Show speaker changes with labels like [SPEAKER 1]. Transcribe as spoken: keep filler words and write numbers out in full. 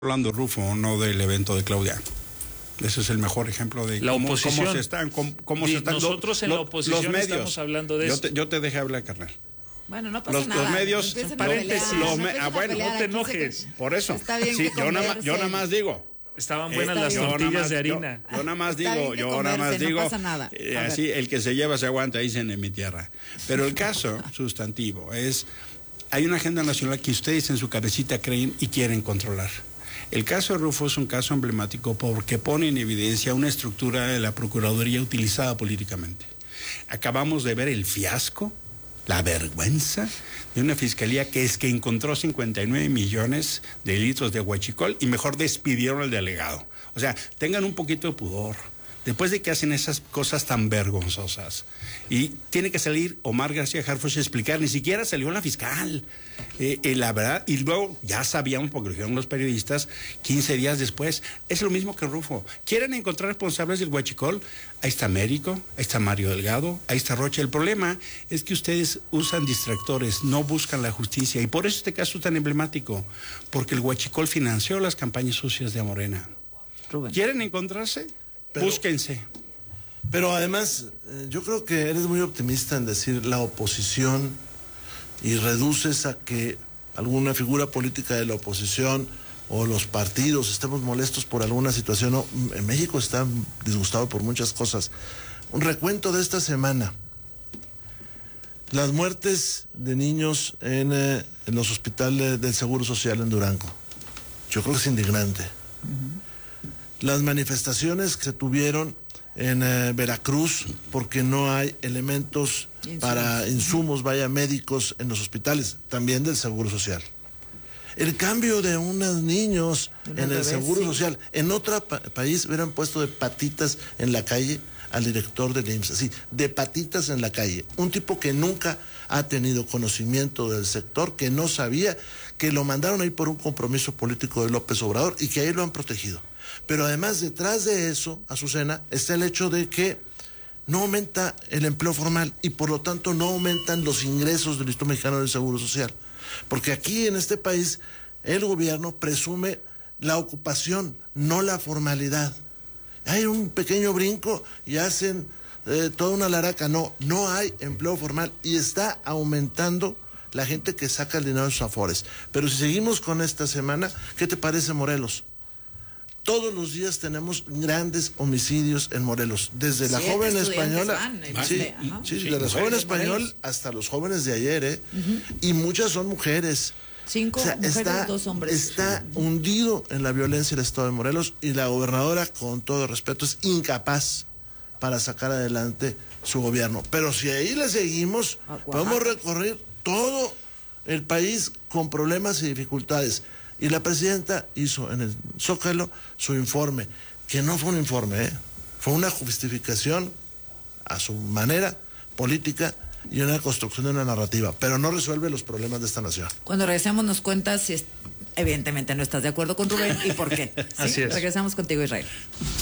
[SPEAKER 1] Orlando Rufo, no del evento de Claudia. Ese es el mejor ejemplo de
[SPEAKER 2] la
[SPEAKER 1] cómo,
[SPEAKER 2] oposición.
[SPEAKER 1] cómo se están, cómo, cómo se están
[SPEAKER 2] nosotros
[SPEAKER 1] lo,
[SPEAKER 2] en
[SPEAKER 1] lo,
[SPEAKER 2] la oposición
[SPEAKER 1] los medios.
[SPEAKER 2] Estamos hablando de
[SPEAKER 1] yo
[SPEAKER 2] eso.
[SPEAKER 1] Te, yo te dejé hablar, carnal.
[SPEAKER 3] Bueno, no pasa
[SPEAKER 1] los,
[SPEAKER 3] nada.
[SPEAKER 1] Los medios,
[SPEAKER 3] no
[SPEAKER 2] paréntesis.
[SPEAKER 3] Los
[SPEAKER 1] me, ah, bueno,
[SPEAKER 2] no te enojes.
[SPEAKER 1] Por eso.
[SPEAKER 3] Está bien
[SPEAKER 1] sí,
[SPEAKER 3] que
[SPEAKER 1] yo, nada más, yo nada más digo.
[SPEAKER 2] Estaban buenas
[SPEAKER 1] eh,
[SPEAKER 2] las
[SPEAKER 1] yo
[SPEAKER 2] tortillas
[SPEAKER 1] más,
[SPEAKER 2] de harina.
[SPEAKER 1] Yo, yo nada más
[SPEAKER 3] Está
[SPEAKER 1] digo,
[SPEAKER 3] bien
[SPEAKER 1] yo nada más
[SPEAKER 3] comerse,
[SPEAKER 1] digo.
[SPEAKER 3] No pasa nada.
[SPEAKER 1] Eh, así, el que se lleva se aguanta, dicen en mi tierra. Pero el caso sustantivo es, hay una agenda nacional que ustedes en su cabecita creen y quieren controlar. El caso de Rufo es un caso emblemático porque pone en evidencia una estructura de la Procuraduría utilizada políticamente. Acabamos de ver el fiasco, la vergüenza de una fiscalía que es que encontró cincuenta y nueve millones de litros de huachicol y mejor despidieron al delegado. O sea, tengan un poquito de pudor. Después de que hacen esas cosas tan vergonzosas. Y tiene que salir Omar García Harfuch a explicar, ni siquiera salió la fiscal. Eh, eh, la verdad, y luego ya sabíamos, porque lo dijeron los periodistas, quince días después, es lo mismo que Rufo. ¿Quieren encontrar responsables del huachicol? Ahí está Américo, ahí está Mario Delgado, ahí está Rocha. El problema es que ustedes usan distractores, no buscan la justicia. Y por eso este caso es tan emblemático, porque el huachicol financió las campañas sucias de Morena. Rubén. ¿Quieren encontrarse? Pero, búsquense.
[SPEAKER 4] Pero además, eh, yo creo que eres muy optimista en decir la oposición y reduces a que alguna figura política de la oposición o los partidos estemos molestos por alguna situación. No, en México está disgustado por muchas cosas. Un recuento de esta semana. Las muertes de niños en, eh, en los hospitales del Seguro Social en Durango. Yo creo que es indignante. Uh-huh. Las manifestaciones que se tuvieron en eh, Veracruz porque no hay elementos insumos. para insumos, vaya, médicos en los hospitales, también del Seguro Social. El cambio de unos niños en el bebé, Seguro sí. Social, en otro pa- país hubieran puesto de patitas en la calle al director del I M S S, así, de patitas en la calle. Un tipo que nunca ha tenido conocimiento del sector, que no sabía, que lo mandaron ahí por un compromiso político de López Obrador y que ahí lo han protegido. Pero además, detrás de eso, Azucena, está el hecho de que no aumenta el empleo formal y por lo tanto no aumentan los ingresos del Instituto Mexicano del Seguro Social. Porque aquí en este país el gobierno presume la ocupación, no la formalidad. Hay un pequeño brinco y hacen eh, toda una laraca. No, no hay empleo formal y está aumentando la gente que saca el dinero de sus afores. Pero si seguimos con esta semana, ¿qué te parece Morelos? Todos los días tenemos grandes homicidios en Morelos, desde sí, la joven española, van, sí, sí, sí, sí, de la joven español hasta los jóvenes de ayer, ¿eh? Uh-huh. Y muchas son mujeres.
[SPEAKER 3] Cinco
[SPEAKER 4] o sea,
[SPEAKER 3] mujeres,
[SPEAKER 4] está,
[SPEAKER 3] dos hombres.
[SPEAKER 4] Está uh-huh. hundido en la violencia el estado de Morelos y la gobernadora, con todo respeto, es incapaz para sacar adelante su gobierno. Pero si ahí le seguimos, podemos recorrer todo el país con problemas y dificultades. Y la presidenta hizo en el Zócalo su informe, que no fue un informe, ¿eh? Fue una justificación a su manera política y una construcción de una narrativa, pero no resuelve los problemas de esta nación.
[SPEAKER 3] Cuando regresemos nos cuentas si es, evidentemente no estás de acuerdo con Rubén y por qué. ¿Sí?
[SPEAKER 2] Así es.
[SPEAKER 3] Regresamos contigo, Israel.